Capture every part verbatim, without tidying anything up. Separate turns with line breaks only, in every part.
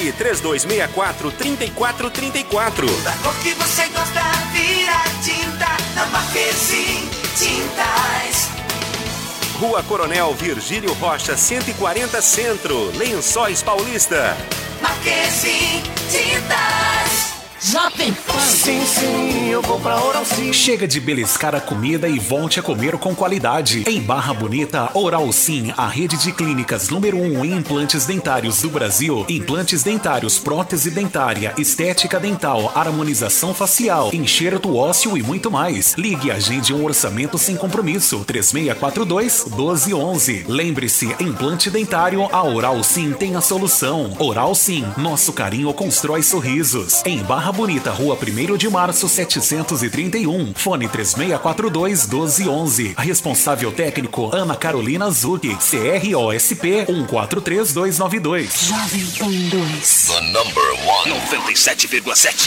Ligue três dois seis quatro, três quatro três quatro.
Da cor que você gosta, vira tinta na Marquezine Tintas.
Rua Coronel Virgílio Rocha, cento e quarenta Centro, Lençóis Paulista.
Marquezine Tintas.
Jovem Pan.
Sim, sim, eu vou pra Oral Sim.
Chega de beliscar a comida e volte a comer com qualidade. Em Barra Bonita, Oral Sim, a rede de clínicas número um em implantes dentários do Brasil. Implantes dentários, prótese dentária, estética dental, harmonização facial, enxerto ósseo e muito mais. Ligue e agende um orçamento sem compromisso. três seis quatro dois, um dois um um. Lembre-se, implante dentário, a Oral Sim tem a solução. Oral Sim, nosso carinho constrói sorrisos. Em Barra Bonita, Rua primeiro de Março, setecentos e trinta e um. Fone três seis quatro dois, um dois um um. Responsável técnico, Ana Carolina Zucchi. C R O S P um quatro três dois nove dois.
Jovem Pan dois.
The number one. noventa e sete vírgula sete.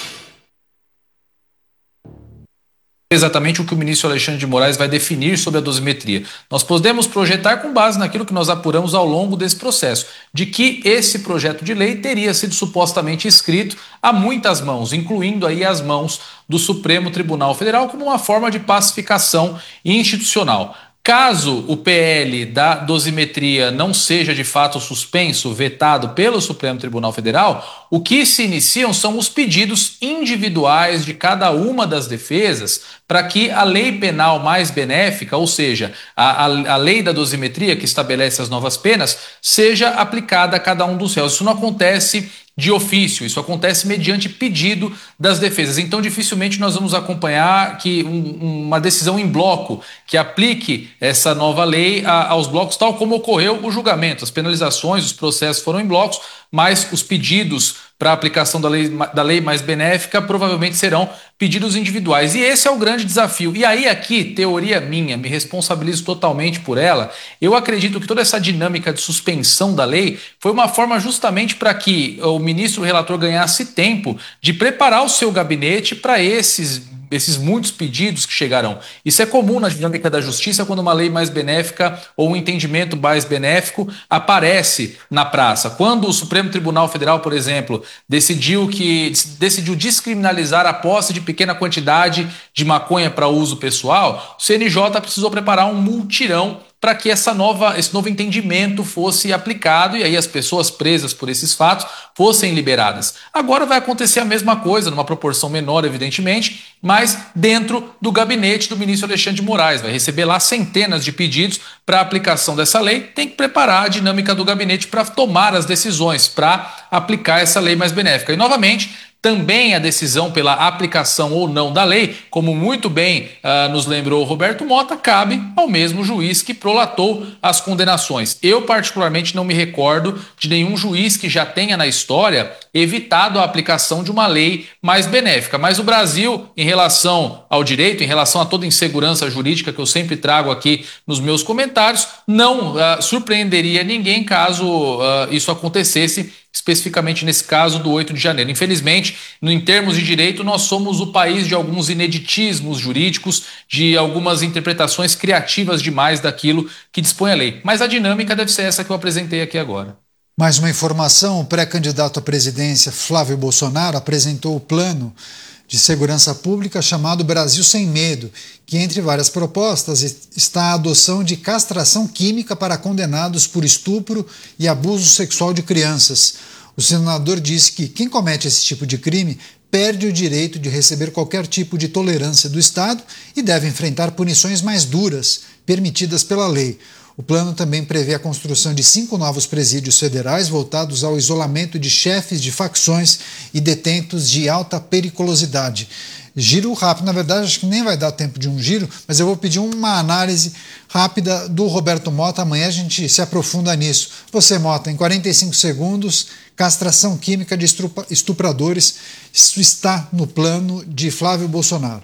Exatamente o que o ministro Alexandre de Moraes vai definir sobre a dosimetria. Nós podemos projetar com base naquilo que nós apuramos ao longo desse processo, de que esse projeto de lei teria sido supostamente escrito a muitas mãos, incluindo aí as mãos do Supremo Tribunal Federal, como uma forma de pacificação institucional. Caso o P L da dosimetria não seja de fato suspenso, vetado pelo Supremo Tribunal Federal, o que se iniciam são os pedidos individuais de cada uma das defesas para que a lei penal mais benéfica, ou seja, a, a, a lei da dosimetria que estabelece as novas penas, seja aplicada a cada um dos réus. Isso não acontece de ofício, isso acontece mediante pedido das defesas. Então, dificilmente nós vamos acompanhar que um, uma decisão em bloco que aplique essa nova lei a, aos blocos, tal como ocorreu o julgamento. As penalizações, os processos foram em blocos, mas os pedidos para a aplicação da lei, da lei mais benéfica provavelmente serão pedidos individuais. E esse é o grande desafio. E aí aqui, teoria minha, me responsabilizo totalmente por ela, eu acredito que toda essa dinâmica de suspensão da lei foi uma forma justamente para que o ministro relator ganhasse tempo de preparar o seu gabinete para esses esses muitos pedidos que chegarão. Isso é comum na dinâmica da justiça quando uma lei mais benéfica ou um entendimento mais benéfico aparece na praça. Quando o Supremo Tribunal Federal, por exemplo, decidiu que decidiu descriminalizar a posse de pequena quantidade de maconha para uso pessoal, o C N J precisou preparar um multirão para que essa nova, esse novo entendimento fosse aplicado e aí as pessoas presas por esses fatos fossem liberadas. Agora vai acontecer a mesma coisa, numa proporção menor, evidentemente, mas dentro do gabinete do ministro Alexandre de Moraes. Vai receber lá centenas de pedidos para a aplicação dessa lei, tem que preparar a dinâmica do gabinete para tomar as decisões, para aplicar essa lei mais benéfica. E, novamente, também a decisão pela aplicação ou não da lei, como muito bem uh, nos lembrou o Roberto Mota, cabe ao mesmo juiz que prolatou as condenações. Eu, particularmente, não me recordo de nenhum juiz que já tenha na história evitado a aplicação de uma lei mais benéfica. Mas o Brasil, em relação ao direito, em relação a toda insegurança jurídica que eu sempre trago aqui nos meus comentários, não uh, surpreenderia ninguém caso uh, isso acontecesse, especificamente nesse caso do oito de janeiro. Infelizmente, em termos de direito, nós somos o país de alguns ineditismos jurídicos, de algumas interpretações criativas demais daquilo que dispõe a lei. Mas a dinâmica deve ser essa que eu apresentei aqui agora.
Mais uma informação, o pré-candidato à presidência Flávio Bolsonaro apresentou o plano de segurança pública chamado Brasil Sem Medo, que entre várias propostas está a adoção de castração química para condenados por estupro e abuso sexual de crianças. O senador disse que quem comete esse tipo de crime perde o direito de receber qualquer tipo de tolerância do Estado e deve enfrentar punições mais duras, permitidas pela lei. O plano também prevê a construção de cinco novos presídios federais voltados ao isolamento de chefes de facções e detentos de alta periculosidade. Giro rápido, na verdade acho que nem vai dar tempo de um giro, mas eu vou pedir uma análise rápida do Roberto Mota, amanhã a gente se aprofunda nisso. Você, Mota, em quarenta e cinco segundos, castração química de estupradores, isso está no plano de Flávio Bolsonaro.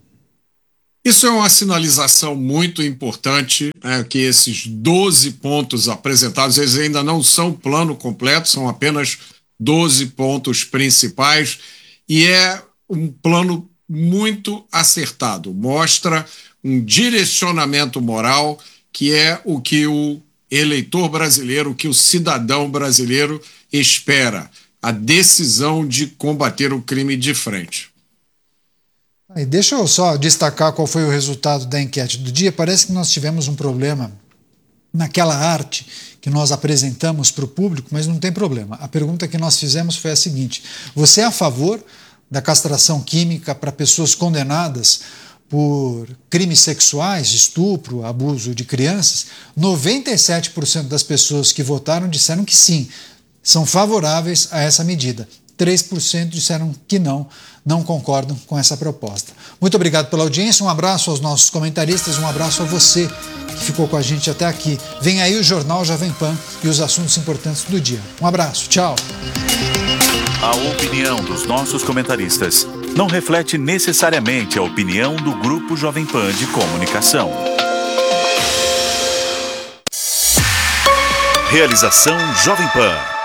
Isso é uma sinalização muito importante, né, que esses doze pontos apresentados, eles ainda não são plano completo, são apenas doze pontos principais, e é um plano muito acertado, mostra um direcionamento moral que é o que o eleitor brasileiro, o que o cidadão brasileiro espera a decisão de combater o crime de frente.
E deixa eu só destacar qual foi o resultado da enquete do dia. Parece que nós tivemos um problema naquela arte que nós apresentamos para o público, mas não tem problema. A pergunta que nós fizemos foi a seguinte: você é a favor da castração química para pessoas condenadas por crimes sexuais, estupro, abuso de crianças? noventa e sete por cento das pessoas que votaram disseram que sim, são favoráveis a essa medida. três por cento disseram que não, não concordam com essa proposta. Muito obrigado pela audiência, um abraço aos nossos comentaristas, um abraço a você que ficou com a gente até aqui. Vem aí o Jornal Jovem Pan e os assuntos importantes do dia. Um abraço, tchau.
A opinião dos nossos comentaristas não reflete necessariamente a opinião do Grupo Jovem Pan de Comunicação. Realização Jovem Pan.